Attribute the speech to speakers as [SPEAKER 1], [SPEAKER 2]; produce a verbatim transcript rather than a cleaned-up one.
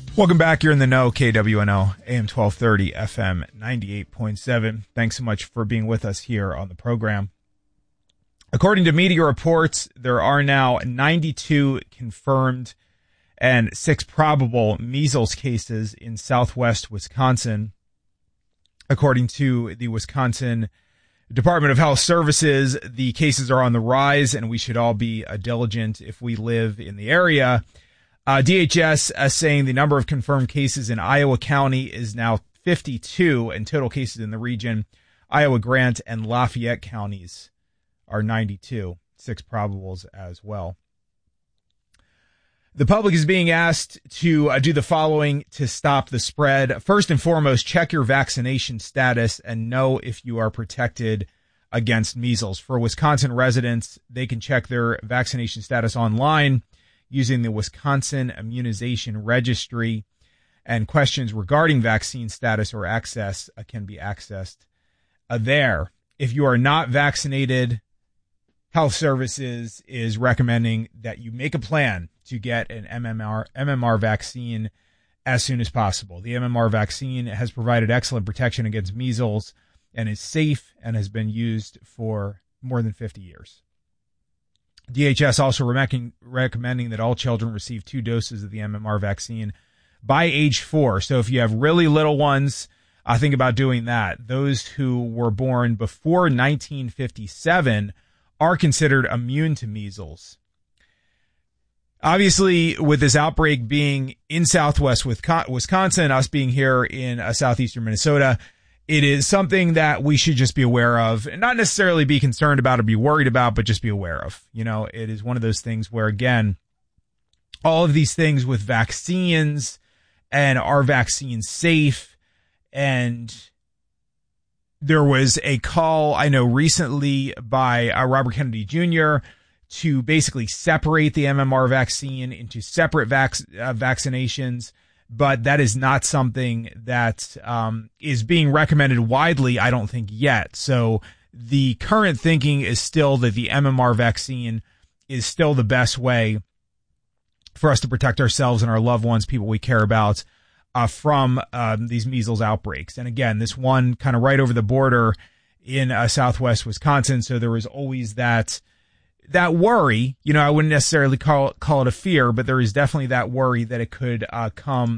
[SPEAKER 1] Welcome back. You're in the know, K W N O, A M twelve thirty, F M ninety-eight point seven. Thanks so much for being with us here on the program. According to media reports, there are now ninety-two confirmed and six probable measles cases in southwest Wisconsin. According to the Wisconsin Department of Health Services, the cases are on the rise, and we should all be uh, diligent if we live in the area. Uh, D H S uh, saying the number of confirmed cases in Iowa County is now fifty-two, and total cases in the region, Iowa, Grant, and Lafayette counties are ninety-two, six probables as well. The public is being asked to uh, do the following to stop the spread. First and foremost, check your vaccination status and know if you are protected against measles. For Wisconsin residents, they can check their vaccination status online using the Wisconsin Immunization Registry, and questions regarding vaccine status or access uh, can be accessed uh, there. If you are not vaccinated, Health Services is recommending that you make a plan to get an M M R, M M R vaccine as soon as possible. The M M R vaccine has provided excellent protection against measles and is safe and has been used for more than fifty years. D H S also re- recommending that all children receive two doses of the M M R vaccine by age four. So if you have really little ones, uh, think about doing that. Those who were born before nineteen fifty-seven are considered immune to measles. Obviously, with this outbreak being in southwest Wisconsin, us being here in uh, southeastern Minnesota, it is something that we should just be aware of, and not necessarily be concerned about or be worried about, but just be aware of. You know, it is one of those things where, again, all of these things with vaccines and are vaccines safe? And there was a call, I know, recently by uh, Robert Kennedy Junior to basically separate the M M R vaccine into separate vac- uh, vaccinations. But that is not something that um, is being recommended widely, I don't think, yet. So the current thinking is still that the M M R vaccine is still the best way for us to protect ourselves and our loved ones, people we care about, uh, from um, these measles outbreaks. And again, this one kind of right over the border in uh, southwest Wisconsin. So there was always that that worry. You know, I wouldn't necessarily call call it a fear, but there is definitely that worry that it could uh, come